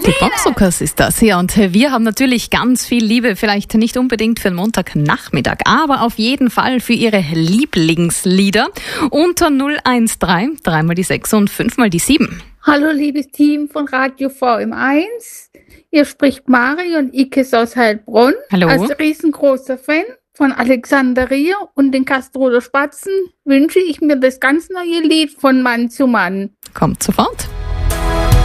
Die Boxuckers ist das hier und wir haben natürlich ganz viel Liebe, vielleicht nicht unbedingt für den Montagnachmittag, aber auf jeden Fall für ihre Lieblingslieder unter 013 3 mal die 6 und 5 mal die 7. Hallo liebes Team von Radio VM1, hier spricht Mari und Ikes aus Heilbronn. Hallo. Als riesengroßer Fan von Alexandria und den Kastroler Spatzen wünsche ich mir das ganz neue Lied von Mann zu Mann. Kommt sofort.